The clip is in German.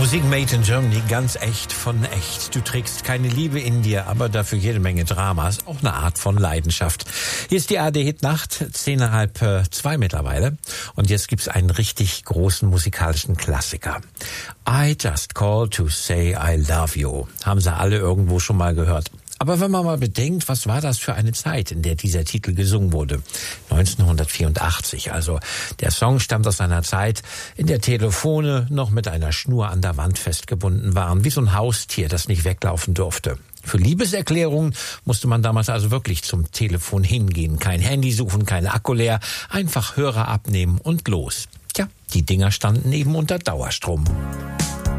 Musik made in Germany, ganz echt von echt. Du trägst keine Liebe in dir, aber dafür jede Menge Dramas, auch eine Art von Leidenschaft. Hier ist die ARD-Hit-Nacht, 1:10 mittlerweile. Und jetzt gibt's einen richtig großen musikalischen Klassiker. I Just Called to Say I Love You. Haben sie alle irgendwo schon mal gehört. Aber wenn man mal bedenkt, was war das für eine Zeit, in der dieser Titel gesungen wurde? 1984. Also der Song stammt aus einer Zeit, in der Telefone noch mit einer Schnur an der Wand festgebunden waren, wie so ein Haustier, das nicht weglaufen durfte. Für Liebeserklärungen musste man damals also wirklich zum Telefon hingehen. Kein Handy suchen, kein Akku leer, einfach Hörer abnehmen und los. Tja, die Dinger standen eben unter Dauerstrom.